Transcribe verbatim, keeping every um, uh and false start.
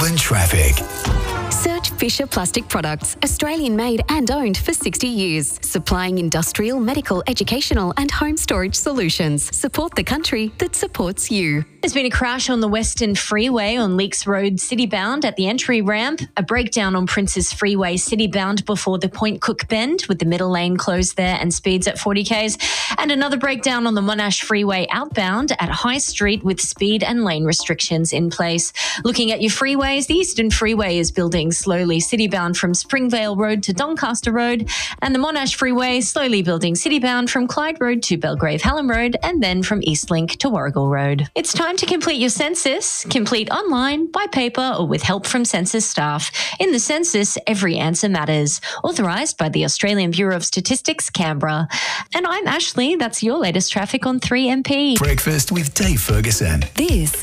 Traffic. Search Fisher Plastic Products, Australian made and owned for sixty years, supplying industrial, medical, educational and home storage solutions. Support the country that supports you. There's been a crash on the Western Freeway on Leakes Road citybound at the entry ramp, a breakdown on Princes Freeway citybound before the Point Cook Bend with the middle lane closed there and speeds at forty kays, and another breakdown on the Monash Freeway outbound at High Street with speed and lane restrictions in place. Looking at your freeways, the Eastern Freeway is building slowly citybound from Springvale Road to Doncaster Road, and the Monash Freeway slowly building citybound from Clyde Road to Belgrave Hallam Road and then from Eastlink to Warragul Road. It's time to complete your census. Complete online, by paper or with help from census staff. In the census, every answer matters. Authorised by the Australian Bureau of Statistics, Canberra. And I'm Ashley. That's your latest traffic on three M P. Breakfast with Dave Ferguson. This